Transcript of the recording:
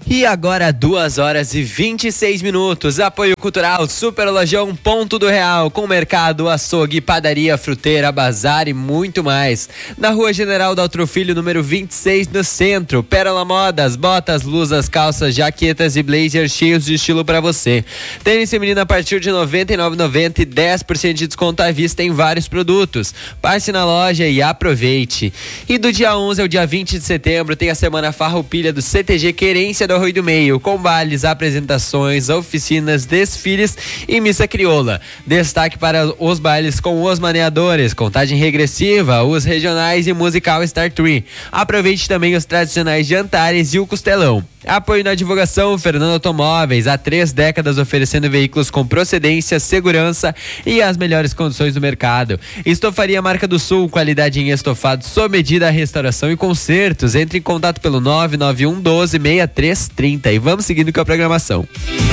E agora 2h26. Apoio cultural Super Lojão Ponto do Real, com mercado, açougue, padaria, fruteira, bazar e muito mais. Na Rua General Daltro Filho, número 26, no centro. Pérola Modas, botas, blusas, calças, jaquetas e blazers cheios de estilo para você. Tênis feminino a partir de R$ 99,90 e 10% de desconto à vista em vários produtos. Passe na loja e aproveite. E do dia 11 ao dia 20 de setembro tem a Semana Farroupilha do CTG Querência do Arroio do Meio, com bailes, apresentações, oficinas, desfiles e missa crioula. Destaque para os bailes com os maneadores, contagem regressiva, os regionais e musical Star Tree. Aproveite também os tradicionais jantares e o costelão. Apoio na divulgação Fernando Automóveis, há 3 décadas oferecendo veículos com procedência, segurança e as melhores condições do mercado. Estofaria Marca do Sul, qualidade em estofados sob medida, restauração e consertos. Entre em contato pelo 991 12 6330 e vamos seguindo com a programação.